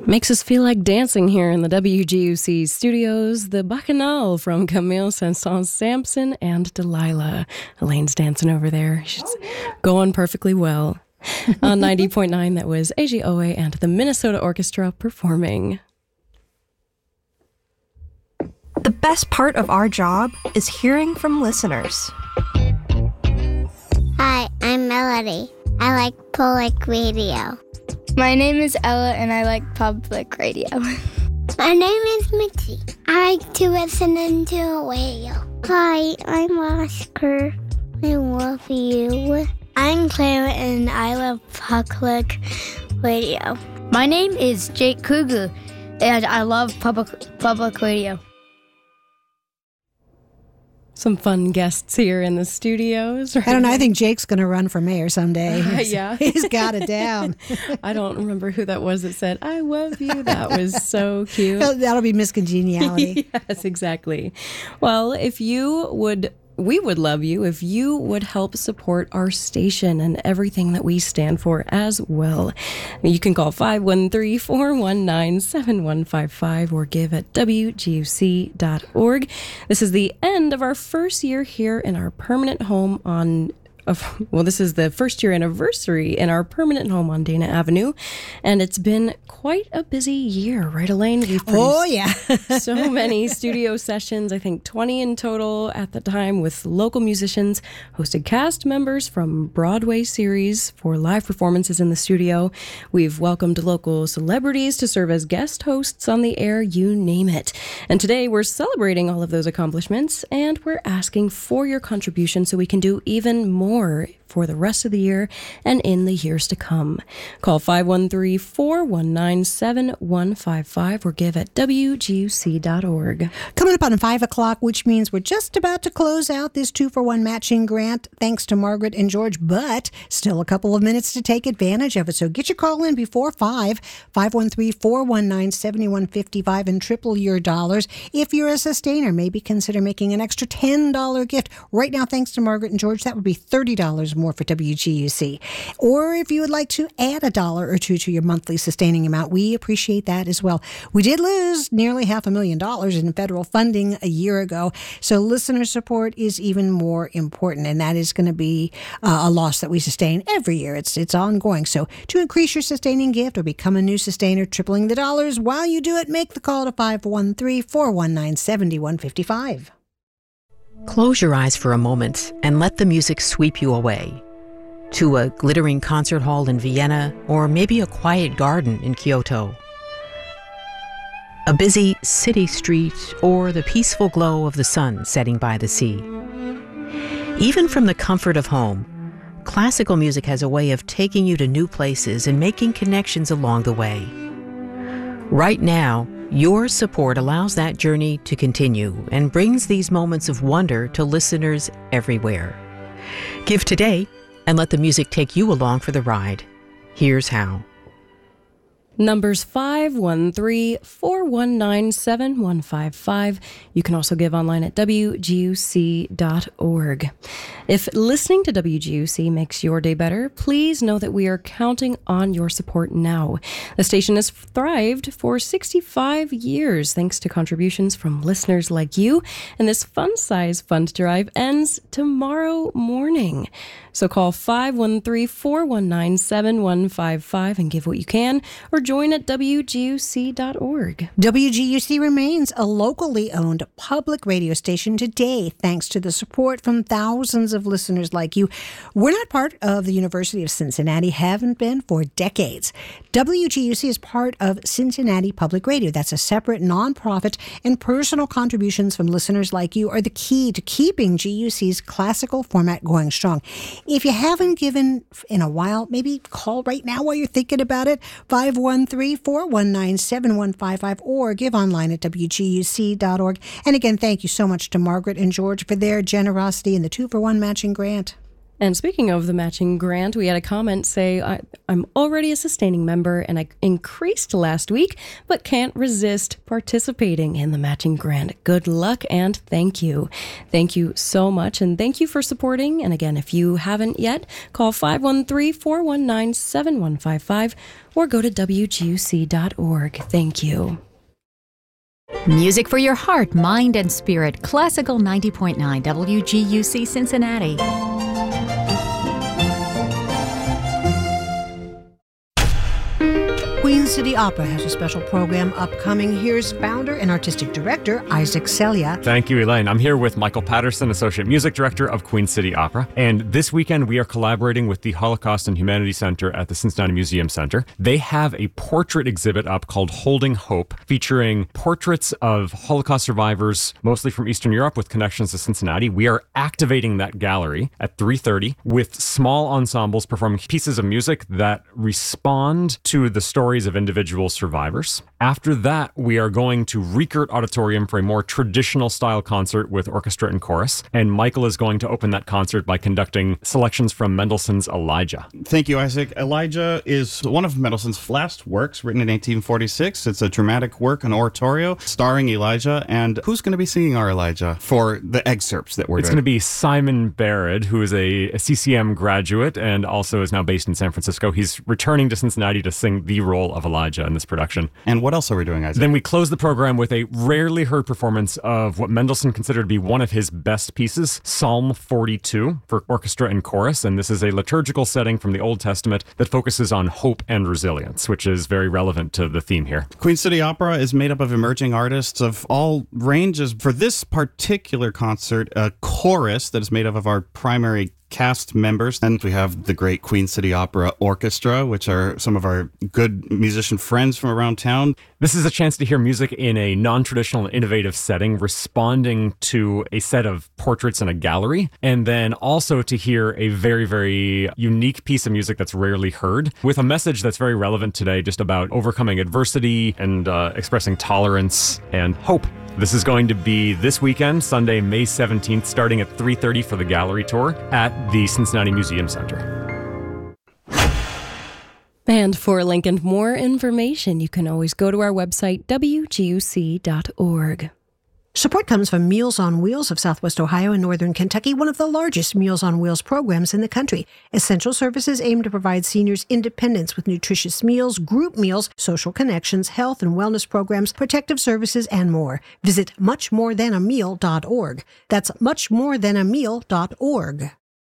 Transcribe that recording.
Makes us feel like dancing here in the WGUC studios. The Bacchanal from Camille Saint-Saëns Samson and Delilah. Elaine's dancing over there. She's going perfectly well. On 90.9, that was AG Owe and the Minnesota Orchestra performing. The best part of our job is hearing from listeners. Hi, I'm Melody. I like Public Radio. My name is Ella, and I like public radio. My name is Mitzi. I like to listen into a radio. Hi, I'm Oscar. I love you. I'm Claire, and I love public radio. My name is Jake Kugu, and I love public radio. Some fun guests here in the studios. Right? I don't know. I think Jake's going to run for mayor someday. Yeah. He's got it down. I don't remember who that was that said, I love you. That was so cute. That'll be Miss Congeniality. Yes, exactly. Well, we would love you if you would help support our station and everything that we stand for as well. You can call 513-419-7155 or give at wguc.org. This is the end of our first year here in our permanent home this is the first year anniversary in our permanent home on Dana Avenue, and it's been quite a busy year, right, Elaine? We've produced so many studio sessions, I think 20 in total at the time, with local musicians, hosted cast members from Broadway series for live performances in the studio. We've welcomed local celebrities to serve as guest hosts on the air, you name it. And today we're celebrating all of those accomplishments, and we're asking for your contribution so we can do even more for the rest of the year and in the years to come. Call 513-419-7155 or give at wguc.org. Coming up on 5 o'clock, which means we're just about to close out this 2-for-1 matching grant, thanks to Margaret and George, but still a couple of minutes to take advantage of it. So get your call in before 513-419-7155 and triple your dollars. If you're a sustainer, maybe consider making an extra $10 gift. Right now, thanks to Margaret and George, that would be $30 more for WGUC. Or if you would like to add $1 or $2 to your monthly sustaining amount, we appreciate that as well. We did lose nearly $500,000 in federal funding a year ago, so listener support is even more important, and that is going to be a loss that we sustain every year. It's ongoing. So to increase your sustaining gift or become a new sustainer, tripling the dollars, while you do it, make the call to 513-419-7155. Close your eyes for a moment and let the music sweep you away. To a glittering concert hall in Vienna, or maybe a quiet garden in Kyoto. A busy city street, or the peaceful glow of the sun setting by the sea. Even from the comfort of home, classical music has a way of taking you to new places and making connections along the way. Right now, your support allows that journey to continue and brings these moments of wonder to listeners everywhere. Give today and let the music take you along for the ride. Here's how. Numbers 513-419-7155. You can also give online at wguc.org. If listening to WGUC makes your day better, please know that we are counting on your support now. The station has thrived for 65 years thanks to contributions from listeners like you, and this fun-size fund drive ends tomorrow morning. So call 513-419-7155 and give what you can, or join at wguc.org. WGUC remains a locally owned public radio station today, thanks to the support from thousands of listeners like you. We're not part of the University of Cincinnati, haven't been for decades. WGUC is part of Cincinnati Public Radio. That's a separate nonprofit, and personal contributions from listeners like you are the key to keeping GUC's classical format going strong. If you haven't given in a while, maybe call right now while you're thinking about it, 513-419-7155, or give online at wguc.org. And again, thank you so much to Margaret and George for their generosity in the 2-for-1 matching grant. And speaking of the matching grant, we had a comment say, I'm already a sustaining member and I increased last week, but can't resist participating in the matching grant. Good luck and thank you. Thank you so much. And thank you for supporting. And again, if you haven't yet, call 513-419-7155 or go to WGUC.org. Thank you. Music for your heart, mind, and spirit. Classical 90.9 WGUC Cincinnati. Queen City Opera has a special program upcoming. Here's founder and artistic director Isaac Celia. Thank you, Elaine. I'm here with Michael Patterson, Associate Music Director of Queen City Opera. And this weekend, we are collaborating with the Holocaust and Humanities Center at the Cincinnati Museum Center. They have a portrait exhibit up called Holding Hope, featuring portraits of Holocaust survivors, mostly from Eastern Europe, with connections to Cincinnati. We are activating that gallery at 3:30 with small ensembles performing pieces of music that respond to the stories of individual survivors. After that, we are going to Riekert Auditorium for a more traditional style concert with orchestra and chorus. And Michael is going to open that concert by conducting selections from Mendelssohn's Elijah. Thank you, Isaac. Elijah is one of Mendelssohn's last works, written in 1846. It's a dramatic work, an oratorio, starring Elijah. And who's going to be singing our Elijah for the excerpts that we're doing? It's going to be Simon Barrett, who is a CCM graduate and also is now based in San Francisco. He's returning to Cincinnati to sing the role of Elijah in this production. And what else are we doing, Isaac? Then we close the program with a rarely heard performance of what Mendelssohn considered to be one of his best pieces, Psalm 42, for orchestra and chorus. And this is a liturgical setting from the Old Testament that focuses on hope and resilience, which is very relevant to the theme here. Queen City Opera is made up of emerging artists of all ranges. For this particular concert, a chorus that is made up of our primary cast members. And we have the great Queen City Opera Orchestra, which are some of our good musician friends from around town. This is a chance to hear music in a non-traditional and innovative setting, responding to a set of portraits in a gallery, and then also to hear a very, very unique piece of music that's rarely heard, with a message that's very relevant today, just about overcoming adversity and expressing tolerance and hope. This is going to be this weekend, Sunday, May 17th, starting at 3:30 for the gallery tour at the Cincinnati Museum Center. And for a link and more information, you can always go to our website, WGUC.org. Support comes from Meals on Wheels of Southwest Ohio and Northern Kentucky, one of the largest Meals on Wheels programs in the country. Essential services aim to provide seniors independence with nutritious meals, group meals, social connections, health and wellness programs, protective services, and more. Visit muchmorethanAmeal.org. That's muchmorethanAmeal.org.